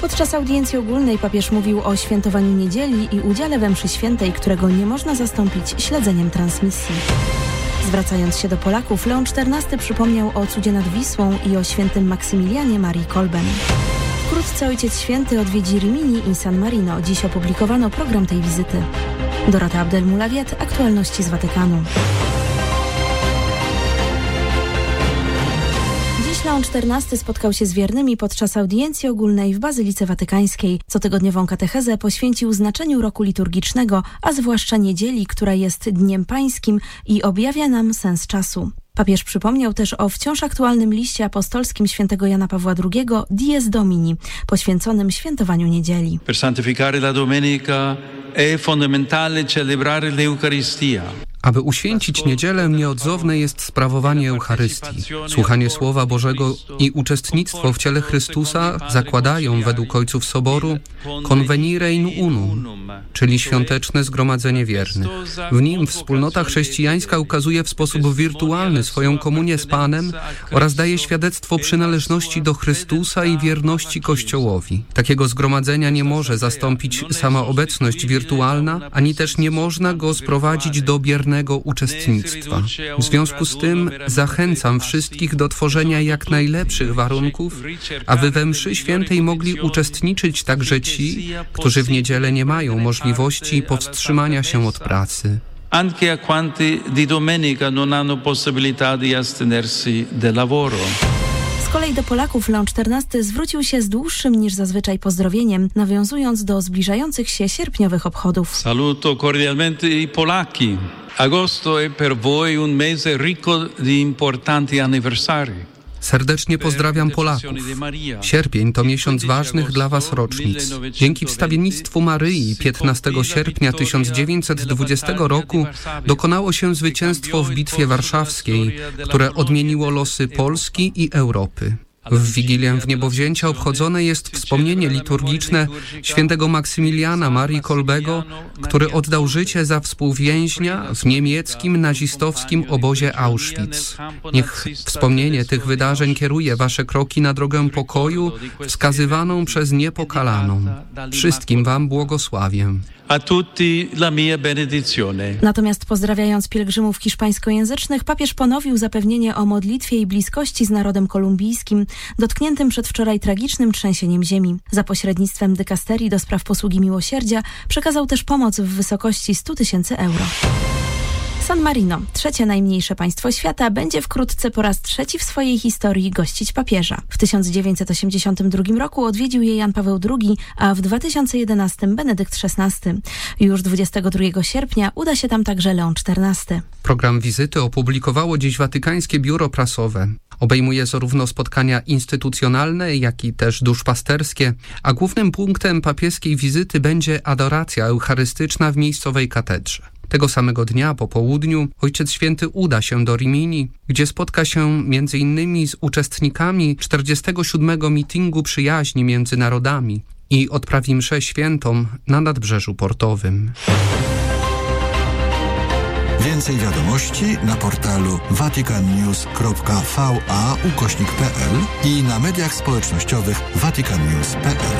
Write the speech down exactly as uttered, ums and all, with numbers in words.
Podczas audiencji ogólnej papież mówił o świętowaniu niedzieli i udziale we mszy świętej, którego nie można zastąpić śledzeniem transmisji. Zwracając się do Polaków, Leon czternasty przypomniał o cudzie nad Wisłą i o świętym Maksymilianie Marii Kolbem. Wkrótce Ojciec Święty odwiedzi Rimini i San Marino. Dziś opublikowano program tej wizyty. Dorota Abdelmulawiet, aktualności z Watykanu. Leon czternasty spotkał się z wiernymi podczas audiencji ogólnej w Bazylice Watykańskiej. Cotygodniową katechezę poświęcił znaczeniu roku liturgicznego, a zwłaszcza niedzieli, która jest Dniem Pańskim i objawia nam sens czasu. Papież przypomniał też o wciąż aktualnym liście apostolskim świętego Jana Pawła drugiego Dies Domini, poświęconym świętowaniu niedzieli. Per santificare la domenica è fondamentale celebrare l'Eucaristia. Aby uświęcić niedzielę, nieodzowne jest sprawowanie Eucharystii. Słuchanie Słowa Bożego i uczestnictwo w ciele Chrystusa zakładają według ojców Soboru convenire in unum, czyli świąteczne zgromadzenie wiernych. W nim wspólnota chrześcijańska ukazuje w sposób wirtualny swoją komunię z Panem oraz daje świadectwo przynależności do Chrystusa i wierności Kościołowi. Takiego zgromadzenia nie może zastąpić sama obecność wirtualna, ani też nie można go sprowadzić do biernego uczestnictwa. W związku z tym zachęcam wszystkich do tworzenia jak najlepszych warunków, aby we mszy świętej mogli uczestniczyć także ci, którzy w niedzielę nie mają możliwości powstrzymania się od pracy. Anche a quanti di domenica non hanno possibilità di astenersi del lavoro. Z kolei do Polaków Leon czternasty zwrócił się z dłuższym niż zazwyczaj pozdrowieniem, nawiązując do zbliżających się sierpniowych obchodów. Saluto cordialmente i Polacchi. Agosto è per voi un mese ricco di importanti anniversari. Serdecznie pozdrawiam Polaków. Sierpień to miesiąc ważnych dla Was rocznic. Dzięki wstawiennictwu Maryi piętnastego sierpnia tysiąc dziewięćset dwudziestego roku dokonało się zwycięstwo w Bitwie Warszawskiej, które odmieniło losy Polski i Europy. W Wigilię Wniebowzięcia obchodzone jest wspomnienie liturgiczne świętego Maksymiliana Marii Kolbego, który oddał życie za współwięźnia w niemieckim nazistowskim obozie Auschwitz. Niech wspomnienie tych wydarzeń kieruje Wasze kroki na drogę pokoju wskazywaną przez Niepokalaną. Wszystkim Wam błogosławię. A tutti la mia benedizione. Natomiast pozdrawiając pielgrzymów hiszpańskojęzycznych, papież ponowił zapewnienie o modlitwie i bliskości z narodem kolumbijskim, dotkniętym przedwczoraj tragicznym trzęsieniem ziemi. Za pośrednictwem dykasterii do spraw posługi miłosierdzia przekazał też pomoc w wysokości stu tysięcy euro. San Marino, trzecie najmniejsze państwo świata, będzie wkrótce po raz trzeci w swojej historii gościć papieża. W tysiąc dziewięćset osiemdziesiątym drugim roku odwiedził je Jan Paweł drugi, a w dwa tysiące jedenastym Benedykt szesnasty. Już dwudziestego drugiego sierpnia uda się tam także Leon czternasty. Program wizyty opublikowało dziś Watykańskie Biuro Prasowe. Obejmuje zarówno spotkania instytucjonalne, jak i też duszpasterskie, a głównym punktem papieskiej wizyty będzie adoracja eucharystyczna w miejscowej katedrze. Tego samego dnia po południu Ojciec Święty uda się do Rimini, gdzie spotka się między innymi z uczestnikami czterdziestego siódmego mitingu przyjaźni między narodami i odprawi mszę świętą na Nadbrzeżu Portowym. Więcej wiadomości na portalu vaticannews kropka va ukośnik pe el i na mediach społecznościowych vaticannews kropka pe el.